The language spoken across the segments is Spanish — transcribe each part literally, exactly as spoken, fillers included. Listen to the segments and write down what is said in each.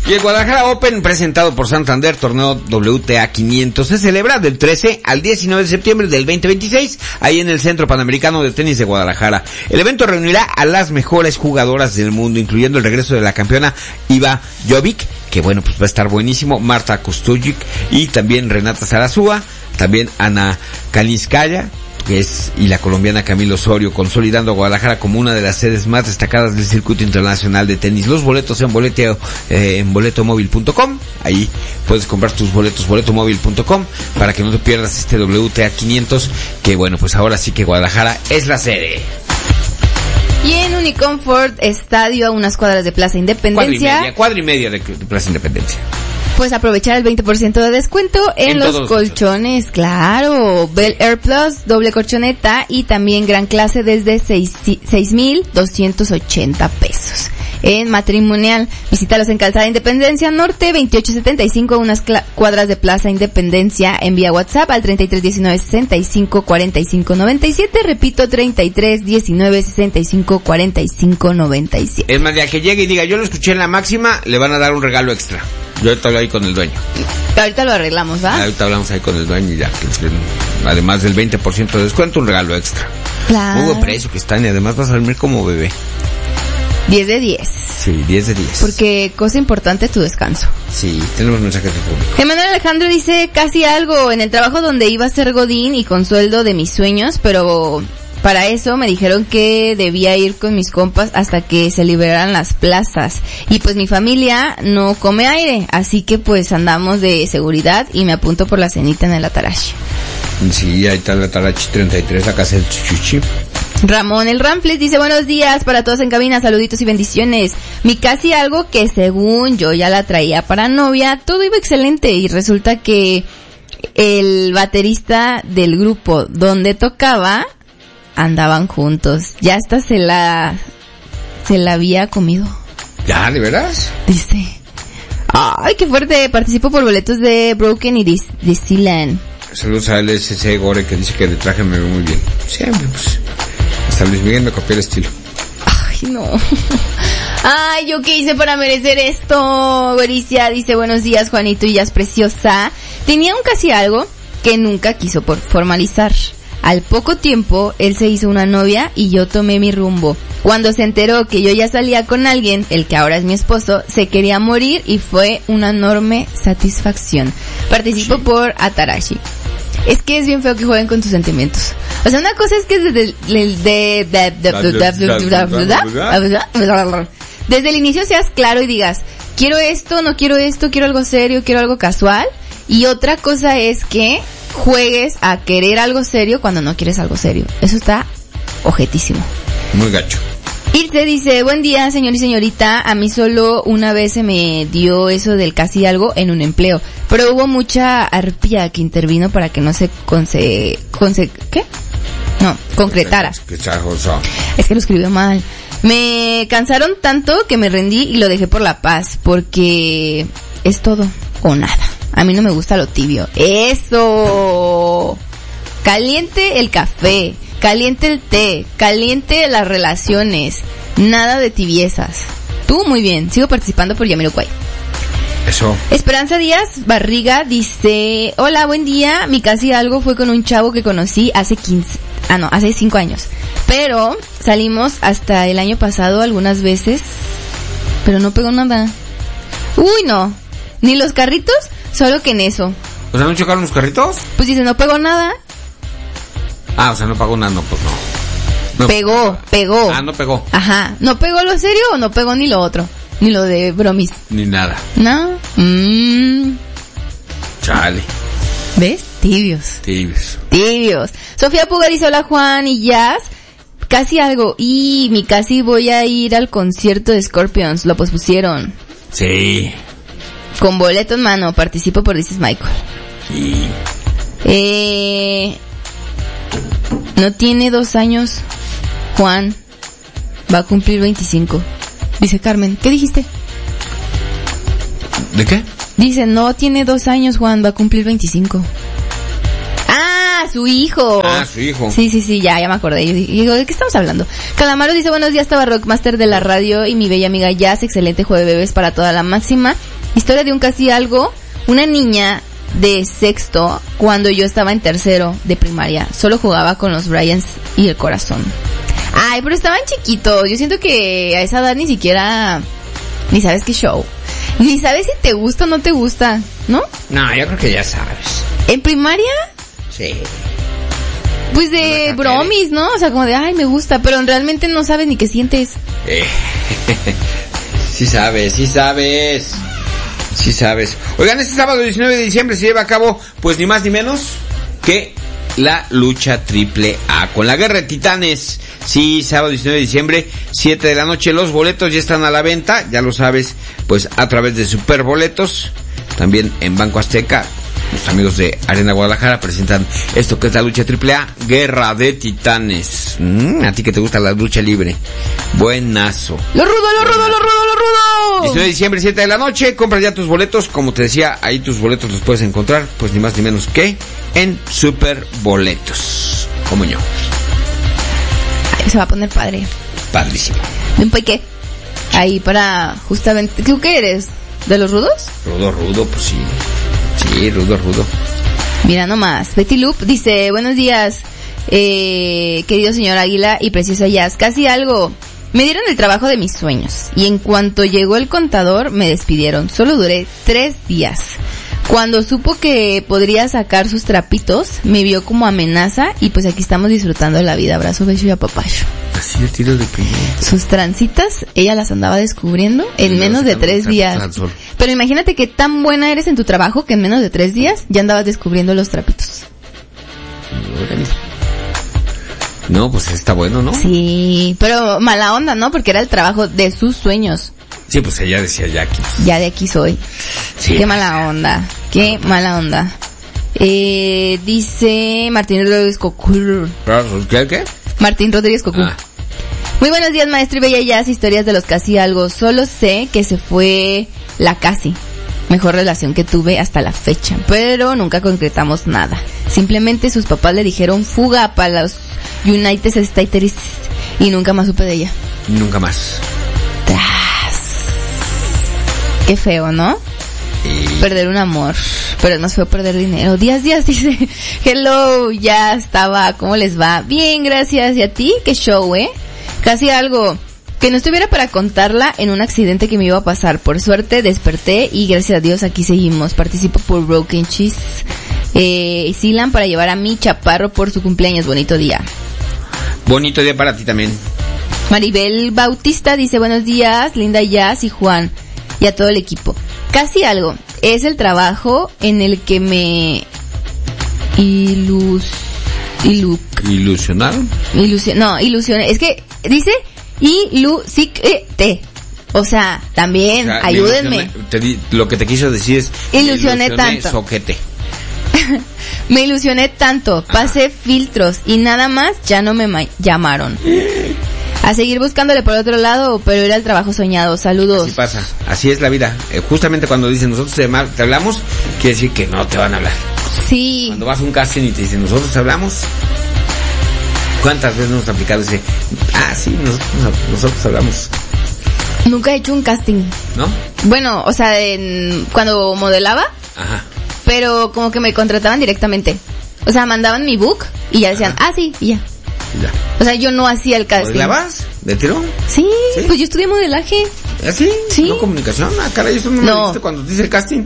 Y el Guadalajara Open, presentado por Santander, torneo W T A quinientos, se celebra del trece al diecinueve de septiembre del veinte veintiséis, ahí en el Centro Panamericano de Tenis de Guadalajara. El evento reunirá a las mejores jugadoras del mundo, incluyendo el regreso de la campeona Iva Jovic, que bueno, pues va a estar buenísimo, Marta Kustujic y también Renata Zarazúa, también Ana Kalinskaya, que es, y la colombiana Camila Osorio, consolidando a Guadalajara como una de las sedes más destacadas del circuito internacional de tenis. Los boletos en boleteo, eh, en boletomóvil punto com, ahí puedes comprar tus boletos, boletomóvil punto com, para que no te pierdas este W T A quinientos, que bueno, pues ahora sí que Guadalajara es la sede. Y en Unicomfort Estadio, a unas cuadras de Plaza Independencia. Cuadra y media, cuadra y media de, de Plaza Independencia. Pues aprovechar el veinte por ciento de descuento en, en los colchones, claro. Bel Air Plus, doble colchoneta y también gran clase desde seis mil doscientos ochenta pesos. En Matrimonial, visítalos en Calzada Independencia Norte, veintiocho setenta y cinco, unas cuadras de Plaza Independencia. Envía WhatsApp al treinta y tres diecinueve sesenta y cinco cuarenta y cinco noventa y siete. Repito, treinta y tres diecinueve sesenta y cinco cuarenta y cinco noventa y siete. Es más, ya que llegue y diga, yo lo escuché en la máxima, le van a dar un regalo extra. Yo ahorita hablo ahí con el dueño. Ahorita lo arreglamos, ¿va? Ahorita hablamos ahí con el dueño y ya, que además del veinte por ciento de descuento, un regalo extra. Claro. Muy buen precio que están y además vas a dormir como bebé. diez de diez. Sí, diez de diez. Porque cosa importante, tu descanso. Sí, tenemos mensajes de público. Emanuel Alejandro dice, casi algo en el trabajo donde iba a ser godín y con sueldo de mis sueños, pero para eso me dijeron que debía ir con mis compas hasta que se liberaran las plazas. Y pues mi familia no come aire, así que pues andamos de seguridad y me apunto por la cenita en el Atarashi. Sí, ahí está el Atarashi treinta y tres, la casa del Chuchuchi. Ramón el Ramples dice, buenos días para todos en cabina, saluditos y bendiciones. Mi casi algo que según yo ya la traía para novia, todo iba excelente y resulta que el baterista del grupo donde tocaba andaban juntos. Ya hasta se la se la había comido. ¿Ya, de veras? Dice. Ay, qué fuerte. Participo por boletos de Broken y Disneyland. Saludos a L S C Gore, que dice que de traje me ve muy bien. Siempre, pues. Hasta Luis Miguel me copió el estilo. Ay, no. Ay, ¿yo qué hice para merecer esto? Bericia dice, buenos días, Juanito, y ya es preciosa. Tenía un casi algo que nunca quiso por formalizar. Al poco tiempo, él se hizo una novia y yo tomé mi rumbo. Cuando se enteró que yo ya salía con alguien, el que ahora es mi esposo, se quería morir y fue una enorme satisfacción. Participo sí. por Atarashi. Es que es bien feo que jueguen con tus sentimientos. O sea, una cosa es que desde el, de, de, de, desde el inicio seas claro y digas, quiero esto, no quiero esto, quiero algo serio, quiero algo casual. Y otra cosa es que juegues a querer algo serio cuando no quieres algo serio. Eso está ojetísimo. Muy gacho. Ilse dice, buen día señor y señorita, a mí solo una vez se me dio eso del casi algo en un empleo, pero hubo mucha arpía que intervino para que no se conse... conse ¿qué? No, concretara. Es que lo escribió mal. Me cansaron tanto que me rendí y lo dejé por la paz, porque es todo o nada. A mí no me gusta lo tibio. ¡Eso! Caliente el café, caliente el té, caliente las relaciones. Nada de tibiezas. Tú, muy bien. Sigo participando por Yamiroquai. Eso. Esperanza Díaz Barriga dice, hola, buen día. Mi casi algo fue con un chavo que conocí hace quince... Ah, no, hace cinco años. Pero salimos hasta el año pasado algunas veces, pero no pegó nada. Uy, no. Ni los carritos, solo que en eso. ¿O sea, no chocaron los carritos? Pues dice, no pegó nada. Ah, o sea, no pagó nada, no, pues no. no. Pegó, pegó. Ah, no pegó. Ajá. ¿No pegó lo serio o no pegó ni lo otro? Ni lo de bromis. Ni nada. No. Mmm. Chale. ¿Ves? Tibios. Tibios. Tibios. Sofía Puga dice, hola Juan y Jazz. Casi algo. Y mi casi voy a ir al concierto de Scorpions. Lo pospusieron. Sí. Con boleto en mano. Participo por This is Michael. Sí. Eh... No tiene dos años. Juan. Va a cumplir veinticinco. Dice Carmen. ¿Qué dijiste? ¿De qué? Dice, no tiene dos años, Juan. Va a cumplir veinticinco. Ah, su hijo. Ah, su hijo. Sí, sí, sí, ya, ya me acordé. Yo digo, ¿de qué estamos hablando? Calamaro dice, buenos días, estaba Rockmaster de la radio y mi bella amiga Jazz, excelente jueves bebés para toda la máxima. Historia de un casi algo. Una niña de sexto, cuando yo estaba en tercero de primaria, solo jugaba con los Bryans y el corazón. Ay, pero estaban chiquitos. Yo siento que a esa edad ni siquiera... Ni sabes qué show. Ni sabes si te gusta o no te gusta, ¿no? No, yo creo que ya sabes. ¿En primaria? Sí. Pues de bromis, ¿no? O sea, como de, ay, me gusta, pero realmente no sabes ni qué sientes. Eh, sí sabes, sí sabes. Sí sabes. Oigan, este sábado diecinueve de diciembre se lleva a cabo, pues ni más ni menos que la lucha triple A con la Guerra de Titanes. Sí, sábado diecinueve de diciembre, siete de la noche. Los boletos ya están a la venta, ya lo sabes, pues a través de Superboletos. También en Banco Azteca. Los amigos de Arena Guadalajara presentan esto que es la lucha triple A, Guerra de Titanes. Mm, a ti que te gusta la lucha libre. Buenazo. ¡Lo rudo, lo rudo, lo rudo, lo rudo! diecinueve de diciembre, siete de la noche. Compra ya tus boletos. Como te decía, ahí tus boletos los puedes encontrar, pues ni más ni menos que en Superboletos. Como yo. Ay, se va a poner padre. Padrísimo. ¿Un qué? Ahí para justamente... ¿Tú qué eres? ¿De los rudos? Rudo, rudo, pues sí. Sí, rudo, rudo. Mira nomás. Betty Loop dice, buenos días, eh, querido señor Águila y preciosa Jazz. Casi algo. Me dieron el trabajo de mis sueños. Y en cuanto llegó el contador, me despidieron. Solo duré tres días. Cuando supo que podría sacar sus trapitos, me vio como amenaza y pues aquí estamos disfrutando de la vida. Abrazo, beso y apapacho. Así de tiro de primero. Sus transitas, ella las andaba descubriendo en menos de tres días. Pero imagínate que tan buena eres en tu trabajo que en menos de tres días ya andabas descubriendo los trapitos. No, pues está bueno, ¿no? Sí, pero mala onda, ¿no? Porque era el trabajo de sus sueños. Sí, pues ella decía ya aquí. Ya de aquí soy. Sí. Qué mala onda. Qué mala onda. Eh, dice Martín Rodríguez Cocur. ¿Qué, qué? Martín Rodríguez Cocur. Ah. Muy buenos días, maestro y bella Jazz. Historias de los casi algo. Solo sé que se fue la casi mejor relación que tuve hasta la fecha, pero nunca concretamos nada. Simplemente sus papás le dijeron fuga para los United States y nunca más supe de ella. Nunca más. Qué feo, ¿no? Y... perder un amor, pero es más feo perder dinero. Díaz Díaz dice, hello, ya estaba, ¿cómo les va? Bien, gracias. ¿Y a ti? Qué show, ¿eh? Casi algo que no estuviera para contarla en un accidente que me iba a pasar. Por suerte desperté y gracias a Dios aquí seguimos. Participo por Broken Cheese. Eh, Silan para llevar a mi chaparro por su cumpleaños. Bonito día. Bonito día para ti también. Maribel Bautista dice, buenos días, Linda Jazz y Juan. Y a todo el equipo. Casi algo. Es el trabajo en el que me ilus... Ilu... ¿Ilusionaron? Ilusion... No, ilusioné. Es que dice ilusicte. O sea, también, o sea, ayúdenme. Te di... Lo que te quiso decir es... Ilusioné, ilusioné tanto. Soquete. Me ilusioné tanto. Pasé Ajá. filtros y nada más ya no me ma- llamaron. A seguir buscándole por otro lado, pero era el trabajo soñado. Saludos. Así pasa, así es la vida. Eh, justamente cuando dicen nosotros te, te hablamos, quiere decir que no te van a hablar. Sí. Cuando vas a un casting y te dicen nosotros te hablamos, ¿cuántas veces nos hemos aplicado ese? Ah, sí, nosotros, nosotros hablamos. Nunca he hecho un casting. ¿No? Bueno, o sea, en, cuando modelaba. Ajá. Pero como que me contrataban directamente. O sea, mandaban mi book y ya decían, Ajá. ah, sí, y ya. Ya. O sea, yo no hacía el casting. ¿Modelabas? ¿De tiro? Sí, sí, pues yo estudié modelaje. ¿Ah, sí? Sí. ¿No comunicación? Ah, caray, eso no, no. me dijiste cuando te hice el casting.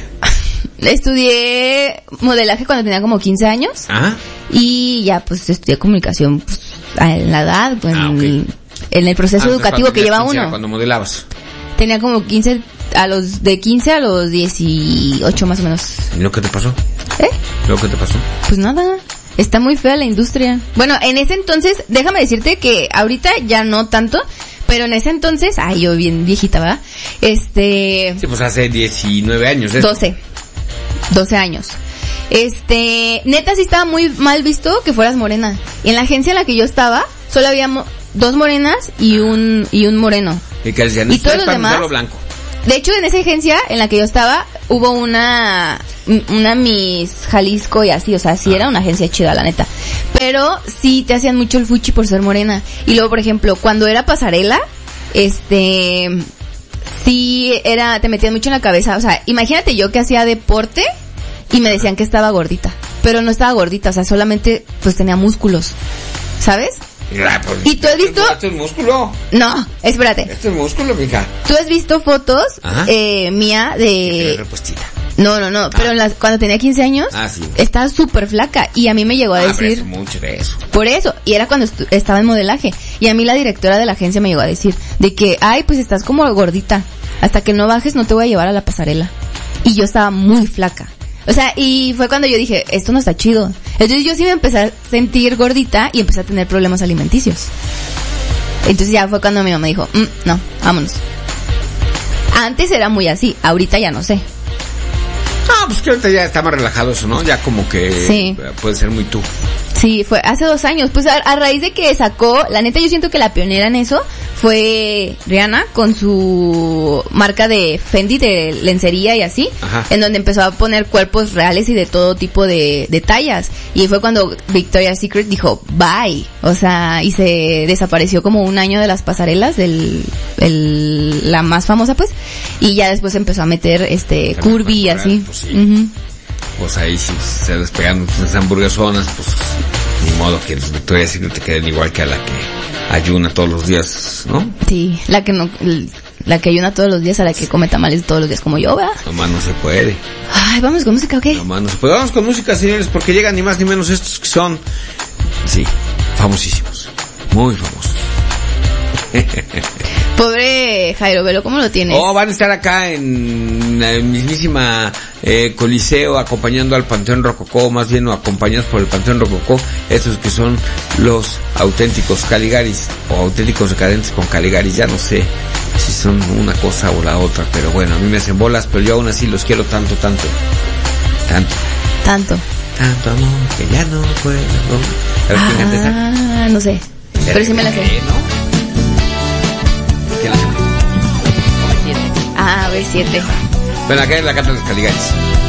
Estudié modelaje cuando tenía como quince años. Ajá. Y ya, pues, estudié comunicación pues, en la edad, en, ah, okay. en el proceso ah, educativo que lleva uno. Cuando modelabas. Tenía como quince, a los, de quince a los dieciocho más o menos. ¿Y lo que te pasó? ¿Eh? ¿Lo que te pasó? Pues nada. Está muy fea la industria. Bueno, en ese entonces, déjame decirte que ahorita ya no tanto, pero en ese entonces, ay, yo bien viejita, ¿verdad? Este... Sí, pues hace diecinueve años. ¿eso? doce. doce años. Este, neta sí estaba muy mal visto que fueras morena. En la agencia en la que yo estaba, solo había mo- dos morenas y un, y un moreno. Y que decían, y todos los demás, blanco. De hecho, en esa agencia en la que yo estaba, hubo una, una Miss Jalisco y así, o sea, sí ah. era una agencia chida, la neta. Pero sí te hacían mucho el fuchi por ser morena. Y luego, por ejemplo, cuando era pasarela, este, sí era, te metían mucho en la cabeza. O sea, imagínate yo que hacía deporte y me decían que estaba gordita. Pero no estaba gordita, o sea, solamente pues tenía músculos. ¿Sabes? Ya, pues, ¿Y tú has visto? ¿Esto es músculo? No, espérate. Esto es músculo, mija. ¿Tú has visto fotos eh, mía de... Repostita. No, no, no, pero en las, cuando tenía quince años, ah, sí. estaba súper flaca y a mí me llegó a ah, decir... Pero mucho de eso. Por eso, y era cuando estu- estaba en modelaje. Y a mí la directora de la agencia me llegó a decir de que, ay, pues estás como gordita. Hasta que no bajes no te voy a llevar a la pasarela. Y yo estaba muy flaca. O sea, y fue cuando yo dije, esto no está chido. Entonces yo sí me empecé a sentir gordita y empecé a tener problemas alimenticios. Entonces ya fue cuando mi mamá dijo, mm, no, vámonos. Antes era muy así, ahorita ya no sé. Ah, pues que ahorita ya está más relajado eso, ¿no? Ya como que sí. Puede ser muy tú. Sí, fue hace dos años. Pues a, a raíz de que sacó, la neta yo siento que la pionera en eso fue Rihanna con su marca de Fendi de lencería y así. Ajá. En donde empezó a poner cuerpos reales y de todo tipo de, de tallas. Y fue cuando Victoria's Secret dijo bye. O sea, y se desapareció como un año de las pasarelas del el, la más famosa pues. Y ya después empezó a meter este curvy y así. Pues, sí. uh-huh. Pues ahí si se despegan esas hamburguesonas, pues ni modo que los Victoria's Secret te queden igual que a la que ayuna todos los días, ¿no? Sí, la que no, la que ayuna todos los días, a la que come tamales todos los días como yo, ¿verdad? Nomás no se puede. Ay, vamos con música, ¿o qué? Nomás no se puede. Vamos con música, señores, porque llegan ni más ni menos estos que son, sí, famosísimos, muy famosos. Pobre Jairo Velo, ¿cómo lo tienes? Oh, van a estar acá en la mismísima eh, Coliseo acompañando al Panteón Rococó, más bien acompañados por el Panteón Rococó, estos que son los auténticos Caligaris o auténticos decadentes con Caligaris, ya no sé si son una cosa o la otra, pero bueno, a mí me hacen bolas, pero yo aún así los quiero tanto, tanto, tanto. Tanto. Tanto amor que ya no puedo. ¿Sabes quién canta esa? Ah, no sé, pero sí me la sé. ¿No? Ah, B siete. Bueno, acá la cantan los Caligaris.